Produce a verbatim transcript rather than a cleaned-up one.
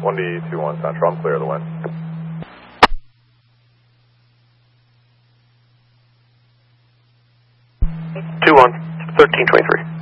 one D two one Central, I'm clear of the wind. two one, thirteen twenty-three.